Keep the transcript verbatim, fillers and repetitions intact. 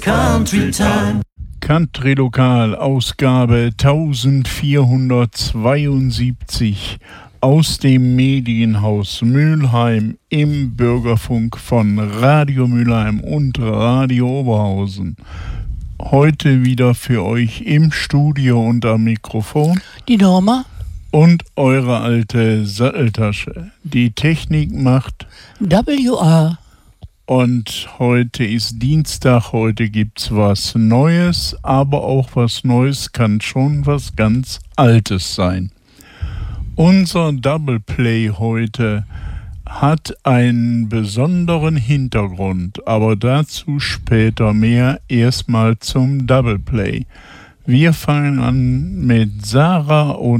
Country Time. Country Lokal, Ausgabe vierzehnhundertzweiundsiebzig aus dem Medienhaus Mülheim im Bürgerfunk von Radio Mülheim und Radio Oberhausen. Heute wieder für euch im Studio und am Mikrofon die Norma und eure alte Satteltasche. Die Technik macht W R. Und heute ist Dienstag, heute gibt's was Neues, aber auch was Neues kann schon was ganz Altes sein. Unser Double Play heute hat einen besonderen Hintergrund, aber dazu später mehr. Erstmal zum Double Play. Wir fangen an mit Sarah und